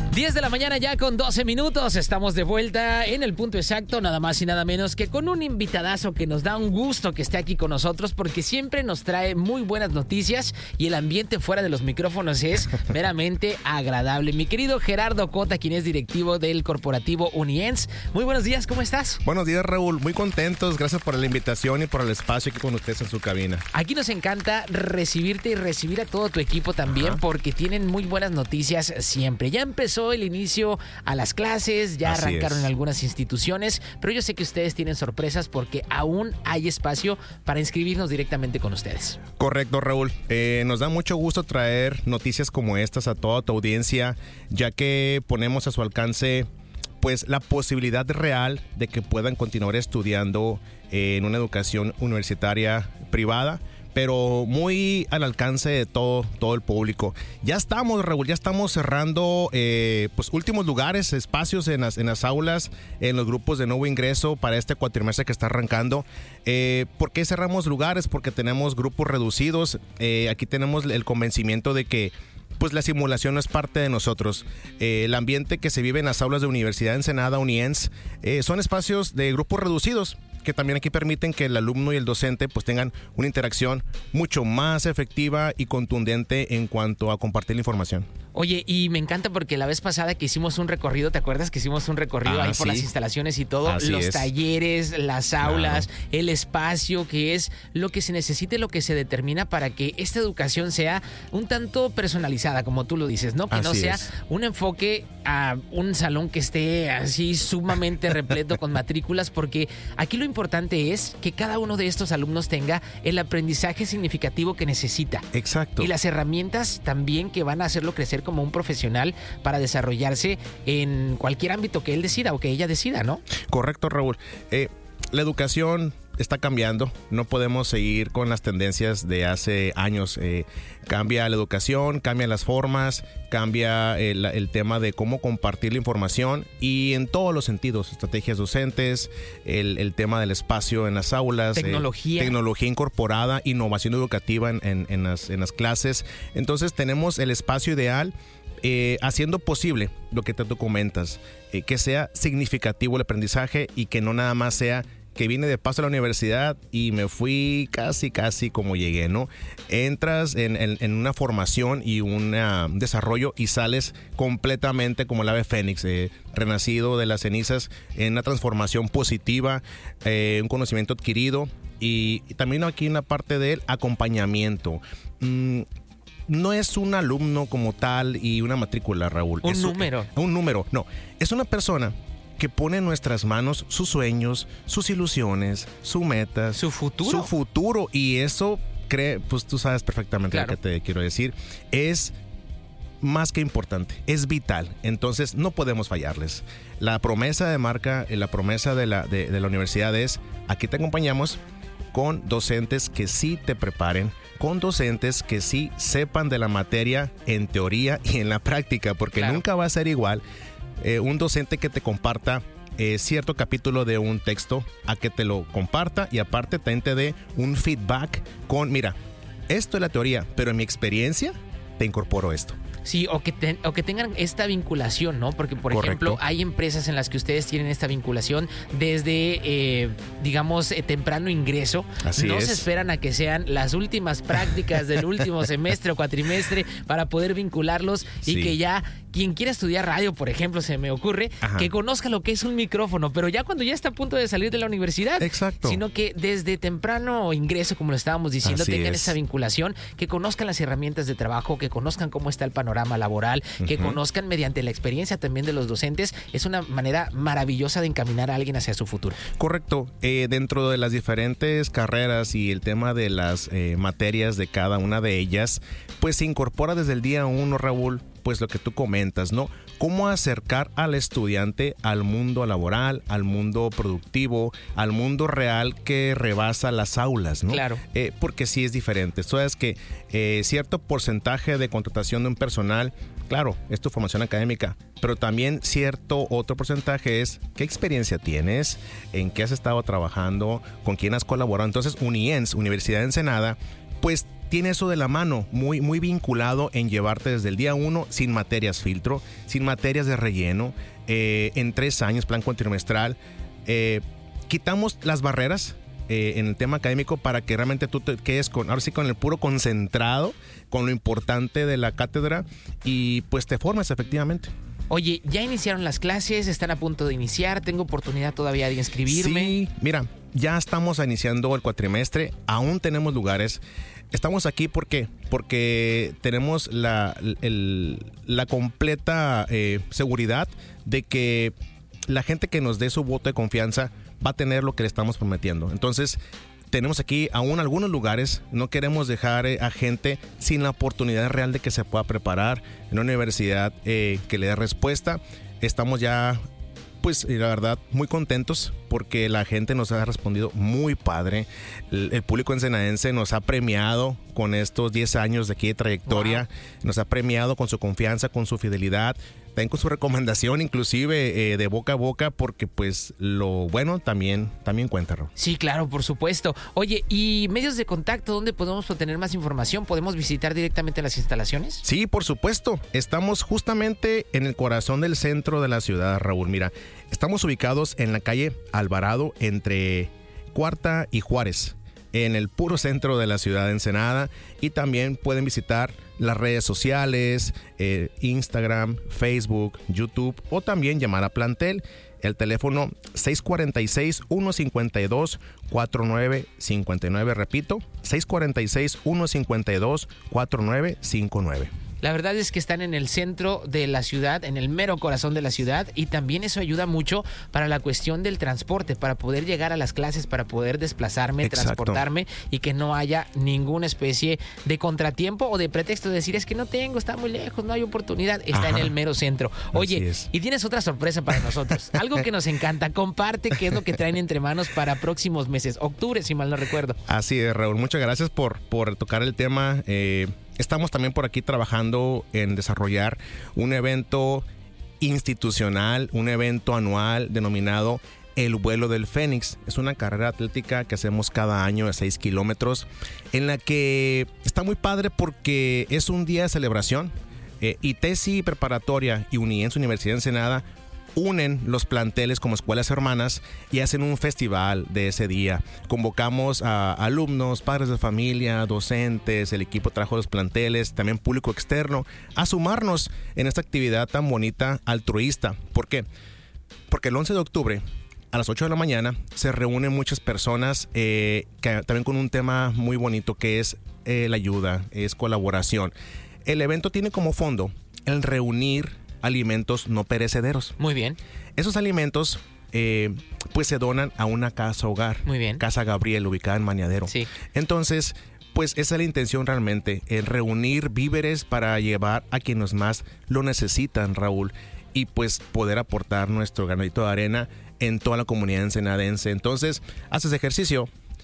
10 de la mañana ya con 12 minutos. Estamos de vuelta en el punto exacto, nada más y nada menos que con un invitadazo que nos da un gusto que esté aquí con nosotros porque siempre nos trae muy buenas noticias y el ambiente fuera de los micrófonos es meramente agradable. Mi querido Gerardo Cota, quien es directivo del corporativo Uniens. Muy buenos días, ¿cómo estás? Buenos días, Raúl. Muy contentos. Gracias por la invitación y por el espacio aquí con ustedes en su cabina. Aquí nos encanta recibirte y recibir a todo tu equipo también porque tienen muy buenas noticias siempre. Ya empezó el inicio a las clases, ya Así arrancaron es. en algunas instituciones, pero yo sé que ustedes tienen sorpresas porque aún hay espacio para inscribirnos directamente con ustedes. Correcto, Raúl. Nos da mucho gusto traer noticias como estas a toda tu audiencia, ya que ponemos a su alcance pues la posibilidad real de que puedan continuar estudiando en una educación universitaria privada, pero muy al alcance de todo el público. Ya estamos, Raúl, ya estamos cerrando pues últimos lugares, espacios en las aulas, en los grupos de nuevo ingreso para este cuatrimestre que está arrancando. ¿Por qué cerramos lugares? Porque tenemos grupos reducidos. Aquí tenemos el convencimiento de que pues la simulación no es parte de nosotros. El ambiente que se vive en las aulas de Universidad Ensenada, Uniens, son espacios de grupos reducidos que también aquí permiten que el alumno y el docente pues tengan una interacción mucho más efectiva y contundente en cuanto a compartir la información. Oye, y me encanta porque la vez pasada que hicimos un recorrido, ¿te acuerdas que hicimos un recorrido ahí por las instalaciones y todo? Así los es. talleres, las aulas, el espacio, que es lo que se necesite, lo que se determina para que esta educación sea un tanto personalizada, como tú lo dices, ¿no? Que no Así sea es. un enfoque a un salón que esté así sumamente repleto con matrículas, porque aquí lo importante es que cada uno de estos alumnos tenga el aprendizaje significativo que necesita. Exacto. Y las herramientas también que van a hacerlo crecer como un profesional para desarrollarse en cualquier ámbito que él decida o que ella decida, ¿no? Correcto, Raúl. La educación está cambiando, no podemos seguir con las tendencias de hace años. Cambia la educación, cambian las formas, cambia el tema de cómo compartir la información y en todos los sentidos, estrategias docentes, el tema del espacio en las aulas, tecnología incorporada, innovación educativa en las clases. Entonces tenemos el espacio ideal, haciendo posible lo que tú comentas, que sea significativo el aprendizaje y que no nada más sea que vine de paso a la universidad y me fui casi como llegué, ¿no? Entras en una formación y un desarrollo y sales completamente como el ave fénix, renacido de las cenizas, en una transformación positiva, un conocimiento adquirido y también aquí una parte del acompañamiento. No es un alumno como tal y una matrícula, Raúl. Un número. Un número, no. Es una persona que pone en nuestras manos sus sueños, sus ilusiones, sus metas. Su futuro. Su futuro. Y eso, pues tú sabes perfectamente claro. lo que te quiero decir. Es más que importante, es vital. Entonces no podemos fallarles. La promesa de marca, la promesa de la universidad es: aquí te acompañamos con docentes que sí te preparen, con docentes que sí sepan de la materia en teoría y en la práctica, porque claro. Nunca va a ser igual un docente que te comparta cierto capítulo de un texto a que te lo comparta y aparte te dé un feedback con, mira, esto es la teoría, pero en mi experiencia te incorporo esto. Sí, o que tengan esta vinculación, ¿no? Porque, por ejemplo, hay empresas en las que ustedes tienen esta vinculación desde, temprano ingreso. Así no es. se esperan a que sean las últimas prácticas del último semestre o cuatrimestre para poder vincularlos y Sí. que ya quien quiera estudiar radio, por ejemplo, se me ocurre, Ajá. que conozca lo que es un micrófono, pero ya cuando ya está a punto de salir de la universidad. Exacto. Sino que desde temprano ingreso, como lo estábamos diciendo, Así tengan es. esa vinculación, que conozcan las herramientas de trabajo, que conozcan cómo está el panorama laboral, que conozcan mediante la experiencia también de los docentes. Es una manera maravillosa de encaminar a alguien hacia su futuro. Correcto. Dentro de las diferentes carreras y el tema de las materias de cada una de ellas, pues se incorpora desde el día 1, Raúl, pues lo que tú comentas, ¿no? Cómo acercar al estudiante al mundo laboral, al mundo productivo, al mundo real que rebasa las aulas, ¿no? Claro. Porque sí es diferente. Esto es que cierto porcentaje de contratación de un personal, claro, es tu formación académica, pero también cierto otro porcentaje es qué experiencia tienes, en qué has estado trabajando, con quién has colaborado. Entonces, Uniens, Universidad de Ensenada, pues tiene eso de la mano, muy, muy vinculado en llevarte desde el día 1 sin materias filtro, sin materias de relleno, en 3 años, plan cuatrimestral. Quitamos las barreras en el tema académico para que realmente tú te quedes ahora sí con el puro concentrado, con lo importante de la cátedra y pues te formes efectivamente. Oye, ya iniciaron las clases, están a punto de iniciar, tengo oportunidad todavía de inscribirme. Sí, mira, ya estamos iniciando el cuatrimestre, aún tenemos lugares. Estamos aquí porque tenemos la completa seguridad de que la gente que nos dé su voto de confianza va a tener lo que le estamos prometiendo. Entonces, tenemos aquí aún algunos lugares. No queremos dejar a gente sin la oportunidad real de que se pueda preparar en una universidad que le dé respuesta. Estamos ya, pues la verdad, muy contentos porque la gente nos ha respondido muy padre. El público ensenadense nos ha premiado con estos 10 años de aquí de trayectoria. Wow. Nos ha premiado con su confianza, con su fidelidad, también con su recomendación, inclusive de boca a boca, porque pues lo bueno también cuenta, Ro. Sí, claro, por supuesto. Oye, ¿y medios de contacto? ¿Dónde podemos obtener más información? ¿Podemos visitar directamente las instalaciones? Sí, por supuesto. Estamos justamente en el corazón del centro de la ciudad, Raúl. Mira, estamos ubicados en la calle Alvarado entre Cuarta y Juárez, en el puro centro de la ciudad de Ensenada, y también pueden visitar las redes sociales, Instagram, Facebook, YouTube, o también llamar a plantel. El teléfono 646-152-4959. Repito, 646-152-4959. La verdad es que están en el centro de la ciudad, en el mero corazón de la ciudad, y también eso ayuda mucho para la cuestión del transporte, para poder llegar a las clases, para poder desplazarme, exacto, transportarme, y que no haya ninguna especie de contratiempo o de pretexto de decir es que no tengo, está muy lejos, no hay oportunidad. Está Ajá. en el mero centro. Oye, y tienes otra sorpresa para nosotros, algo que nos encanta. Comparte qué es lo que traen entre manos para próximos meses, octubre, si mal no recuerdo. Así es, Raúl, muchas gracias por tocar el tema. Estamos también por aquí trabajando en desarrollar un evento institucional, un evento anual denominado El Vuelo del Fénix. Es una carrera atlética que hacemos cada año de 6 kilómetros, en la que está muy padre porque es un día de celebración. ITESI Preparatoria y UNIENS, Universidad de Ensenada, unen los planteles como escuelas hermanas y hacen un festival de ese día. Convocamos a alumnos, padres de familia, docentes, el equipo trajo los planteles, también público externo, a sumarnos en esta actividad tan bonita, altruista. ¿Por qué? Porque el 11 de octubre, a las 8 de la mañana, se reúnen muchas personas que también con un tema muy bonito que es la ayuda, es colaboración. El evento tiene como fondo el reunir alimentos no perecederos. Muy bien. Esos alimentos pues se donan a una casa hogar. Muy bien. Casa Gabriel, ubicada en Mañadero. Sí. Entonces, pues esa es la intención realmente, el reunir víveres para llevar a quienes más lo necesitan, Raúl, y pues poder aportar nuestro granito de arena en toda la comunidad ensenadense. Entonces, haces ejercicio,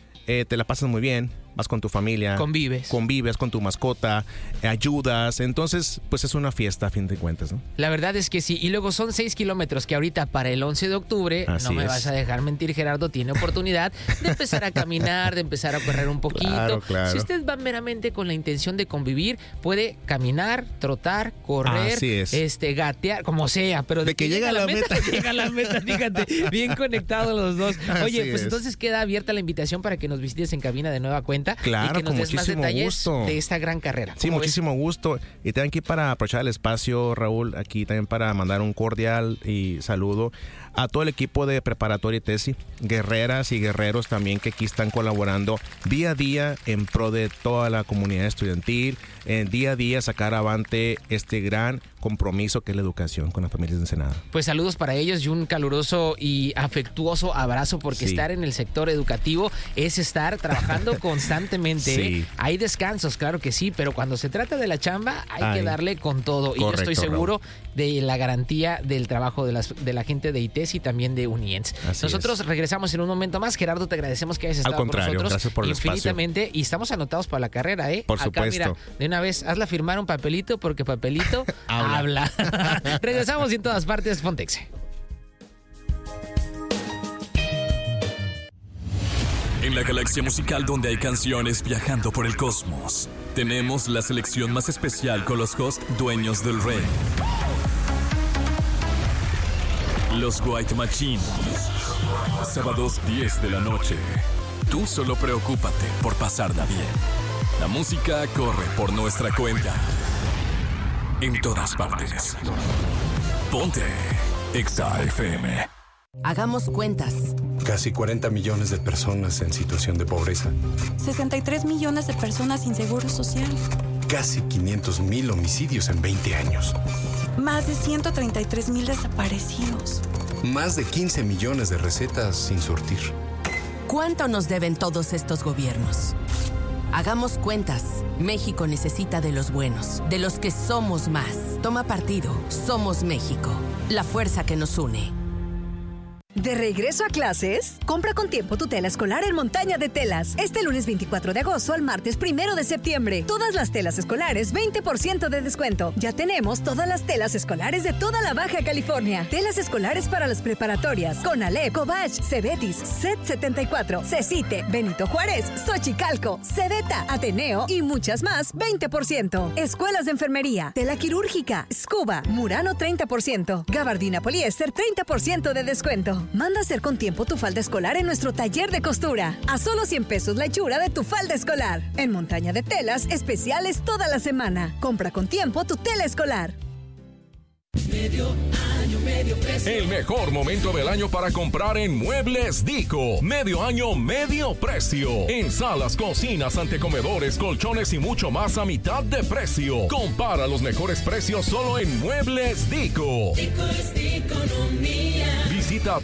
te la pasas muy bien, vas con tu familia, convives con tu mascota, ayudas. Entonces, pues es una fiesta a fin de cuentas, ¿no? La verdad es que sí. Y luego son 6 kilómetros que ahorita para el 11 de octubre, así no me es. Vas a dejar mentir, Gerardo, tiene oportunidad de empezar a caminar, de empezar a correr un poquito. Claro. Si usted va meramente con la intención de convivir, puede caminar, trotar, correr, gatear, como sea, pero de que llega a la meta. Llega a la meta, fíjate, bien conectados los dos. Oye, así pues es. Entonces queda abierta la invitación para que nos visites en cabina de nueva cuenta. Claro, y que nos des más detalles gusto de esta gran carrera. Sí, muchísimo gusto. Y también aquí para aprovechar el espacio, Raúl, aquí también para mandar un cordial y saludo a todo el equipo de Preparatoria ITESI, guerreras y guerreros también que aquí están colaborando día a día en pro de toda la comunidad estudiantil, día a día sacar avante este gran compromiso que es la educación con las familias de Ensenada. Pues saludos para ellos y un caluroso y afectuoso abrazo, porque estar en el sector educativo es estar trabajando constantemente. Sí. Hay descansos, claro que sí, pero cuando se trata de la chamba hay que darle con todo. Correcto, y yo estoy seguro Raúl. de la garantía del trabajo de la gente de ITES y también de UNIENS. Nosotros regresamos en un momento más. Gerardo, te agradecemos que hayas estado con nosotros. Gracias por el infinitamente espacio. Y estamos anotados para la carrera, ¿eh? Por Acá, supuesto. mira, de una vez, hazla firmar un papelito porque papelito habla. Regresamos y en todas partes, Pontexe. En la galaxia musical donde hay canciones viajando por el cosmos, tenemos la selección más especial con los hosts dueños del rey. Los White Machine. Sábados 10 de la noche. Tú solo preocúpate por pasarla bien. La música corre por nuestra cuenta. En todas partes. Ponte Exa FM. Hagamos cuentas. Casi 40 millones de personas en situación de pobreza. 63 millones de personas sin seguro social. Casi 500,000 homicidios en 20 años. Más de 133,000 desaparecidos. Más de 15 millones de recetas sin surtir. ¿Cuánto nos deben todos estos gobiernos? Hagamos cuentas. México necesita de los buenos, de los que somos más. Toma partido. Somos México. La fuerza que nos une. ¿De regreso a clases? Compra con tiempo tu tela escolar en Montaña de Telas. Este lunes 24 de agosto al martes 1 de septiembre. Todas las telas escolares, 20% de descuento. Ya tenemos todas las telas escolares de toda la Baja California. Telas escolares para las preparatorias. Conalep, Cobach, Cebetis, CET 74, CECITE, Benito Juárez, Xochicalco, Cedeta, Ateneo y muchas más, 20%. Escuelas de enfermería, tela quirúrgica, Scuba, Murano 30%. Gabardina poliéster 30% de descuento. Manda a hacer con tiempo tu falda escolar en nuestro taller de costura. A solo 100 pesos la hechura de tu falda escolar. En Montaña de Telas, especiales toda la semana. Compra con tiempo tu tela escolar. Medio año, medio precio. El mejor momento del año para comprar en Muebles Dico. Medio año, medio precio. En salas, cocinas, antecomedores, colchones y mucho más a mitad de precio. Compara los mejores precios solo en Muebles Dico. Dico es economía. Visita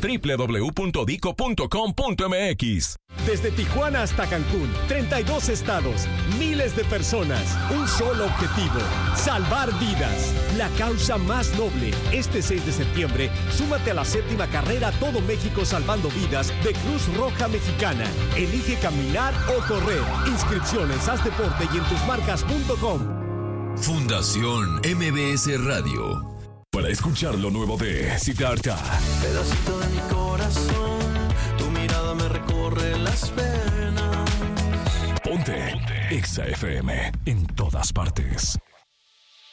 www.dico.com.mx. Desde Tijuana hasta Cancún, 32 estados, miles de personas, un solo objetivo, salvar vidas. La causa más noble. Este 6 de septiembre, súmate a la 7ª carrera Todo México Salvando Vidas de Cruz Roja Mexicana. Elige caminar o correr. Inscripciones, haz deporte y en tusmarcas.com. Fundación MBS Radio. Para escuchar lo nuevo de Siddhartha. Pedacito de mi corazón, tu mirada me recorre las venas. Ponte Exa FM en todas partes.